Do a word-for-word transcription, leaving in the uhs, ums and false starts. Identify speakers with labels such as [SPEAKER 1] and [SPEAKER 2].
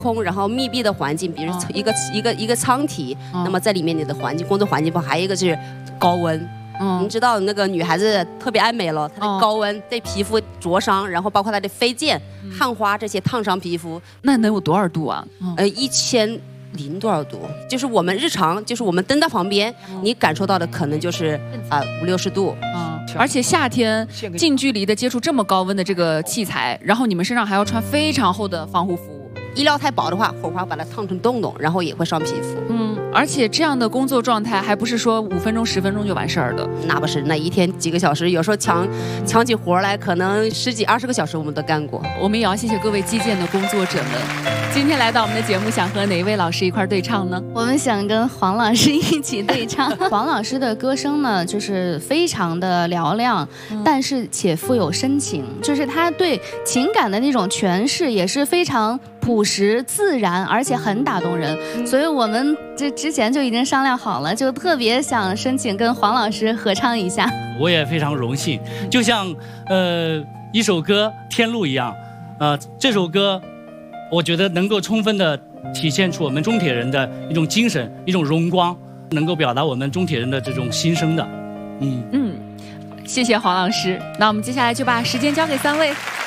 [SPEAKER 1] 空，然后密闭的环境，比如一个、哦、一个一个舱体，哦、那么在里面你的环境工作环境不好，还有一个就是高温。嗯，您知道那个女孩子特别爱美了，她的高温对皮肤灼伤，然后包括她的飞溅、汗花这些烫伤皮肤。
[SPEAKER 2] 那能有多少度啊？
[SPEAKER 1] 嗯、呃，一千零多少度？就是我们日常，就是我们灯在旁边，嗯、你感受到的可能就是啊、呃、五六十度。
[SPEAKER 2] 嗯，而且夏天近距离的接触这么高温的这个器材，然后你们身上还要穿非常厚的防护服。
[SPEAKER 1] 衣料太薄的话，火花把它烫成洞洞，然后也会伤皮肤。
[SPEAKER 2] 嗯，而且这样的工作状态还不是说五分钟、十分钟就完事儿的，
[SPEAKER 1] 那不是，那一天几个小时，有时候抢抢起活来，可能十几、二十个小时我们都干过。
[SPEAKER 2] 我们也要谢谢各位击剑的工作者们。今天来到我们的节目，想和哪一位老师一块对唱呢？
[SPEAKER 3] 我们想跟黄老师一起对唱。黄老师的歌声呢，就是非常的嘹亮，嗯、但是且富有深情，就是他对情感的那种诠释也是非常朴实自然，而且很打动人。嗯、所以我们这之前就已经商量好了，就特别想申请跟黄老师合唱一下。
[SPEAKER 4] 我也非常荣幸，就像呃一首歌《天路》一样，呃这首歌。我觉得能够充分的体现出我们中铁人的一种精神、一种荣光，能够表达我们中铁人的这种心声的。嗯
[SPEAKER 2] 嗯，谢谢黄老师。那我们接下来就把时间交给三位。